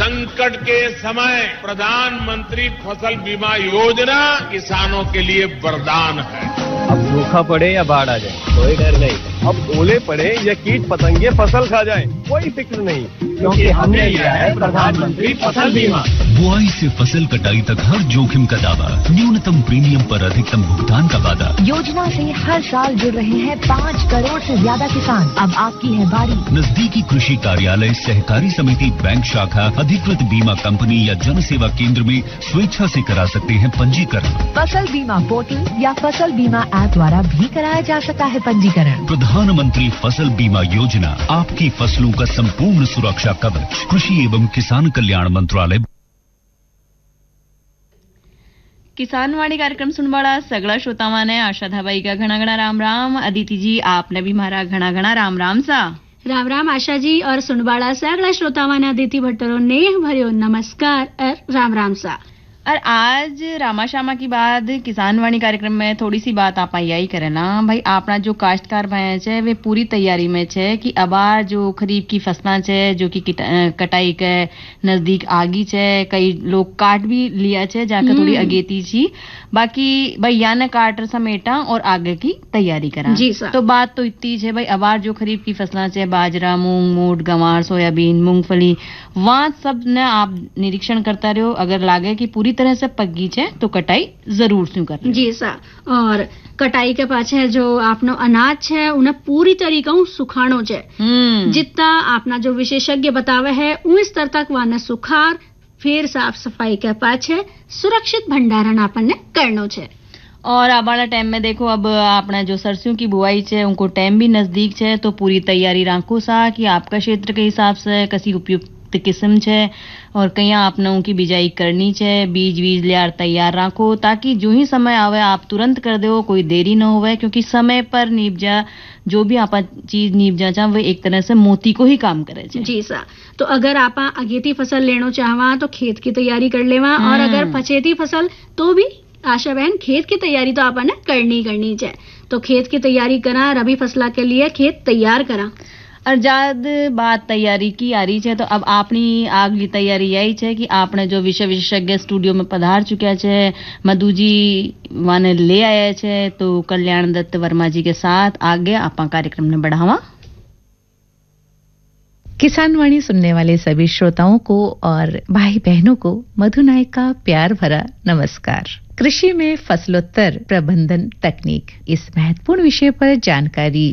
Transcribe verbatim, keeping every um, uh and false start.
संकट के समय प्रधानमंत्री फसल बीमा योजना किसानों के लिए वरदान है। अब सूखा पड़े या बाढ़ आ जाए कोई डर नहीं, अब ओले पड़े या कीट पतंगे फसल खा जाए कोई फिक्र नहीं, क्योंकि हमने लिया है प्रधानमंत्री फसल बीमा। बुआई से फसल कटाई तक हर जोखिम का दावा, न्यूनतम प्रीमियम पर अधिकतम भुगतान का वादा। योजना से हर साल जुड़ रहे हैं पाँच करोड़ से ज्यादा किसान। अब आपकी है बारी। नजदीकी कृषि कार्यालय, सहकारी समिति, बैंक शाखा, अधिकृत बीमा कंपनी या जन सेवा केंद्र में स्वेच्छा से करा सकते हैं पंजीकरण। फसल बीमा पोर्टल या फसल बीमा ऐप द्वारा भी कराया जा सकता है पंजीकरण। प्रधानमंत्री फसल बीमा योजना, आपकी फसलों का संपूर्ण सुरक्षा कवच। कृषि एवं किसान कल्याण मंत्रालय। किसानवाणी कार्यक्रम सुनवाड़ा सगळा श्रोतावाने आशा धाबाई का घना घना राम राम। अदिति जी आपने भी मारा घना घना राम राम सा। राम राम आशा जी और सुनवाड़ा सगळा श्रोतावाने अदिति भट्टरो नेह भर्यो नमस्कार और राम राम सा। और आज रामाशामा की बाद किसानवाणी कार्यक्रम में थोड़ी सी बात आप यही करेना भाई, अपना जो काश्तकार भाई है वे पूरी तैयारी में है कि अबार जो खरीफ की फसलें है जो कि कटाई के नजदीक आगी है, कई लोग काट भी लिया है जाकर थोड़ी अगेती छी, बाकी भाई यान काट समेटा और आगे की तैयारी करा। जी सर। तो बात तो इतनी है भाई, अबार जो खरीफ की फसलें है बाजरा, मूंग, मोट, गंवार, सोयाबीन, मूंगफली, वहां सब ने आप निरीक्षण करता रहो। अगर लागे कि पूरी तरह से पग्गी है तो कटाई जरूर से कर। जी सर। और कटाई के पाछे जो आपनो अनाज है उन्हें पूरी तरीका सुखाणो है। जितना आपना जो विशेषज्ञ बतावे है उस स्तर तक वाने सुखार फिर साफ सफाई के पाछे सुरक्षित भंडारण आपने करनो है। और अब वाला टाइम में देखो, अब अपना जो सरसों की बुआई है उनको टाइम भी नजदीक है, तो पूरी तैयारी राखो सा कि आपका क्षेत्र के हिसाब से कसी उपयुक्त किस्म है और कहीं आपने उनकी बिजाई करनी है, बीज बीज लियार तैयार रखो ताकि जो ही समय आवे आप तुरंत कर दो, कोई देरी न होवे, क्योंकि समय पर नीबजा जो भी आप चीज नीबजा चाह वो एक तरह से मोती को ही काम करे। जी सर। तो अगर आप अगेती फसल लेना चाहवा तो खेत की तैयारी कर लेवा, और अगर पछेती फसल तो भी आशा बहन खेत की तैयारी तो आपने करनी करनी चाहिए। तो खेत की तैयारी करा, रबी फसला के लिए खेत तैयार करा। और जाद बात तैयारी की आ रही है तो अब अपनी आगली तैयारी यही है कि आपने जो विषय विशेषज्ञ स्टूडियो में पधार चुका है, मधु जी माने ले आया है, तो कल्याण दत्त वर्मा जी के साथ आगे आप कार्यक्रम ने बढ़ावा। किसानवाणी सुनने वाले सभी श्रोताओं को और भाई बहनों को मधु नायक का प्यार भरा नमस्कार। कृषि में फसलोत्तर प्रबंधन तकनीक इस महत्वपूर्ण विषय पर जानकारी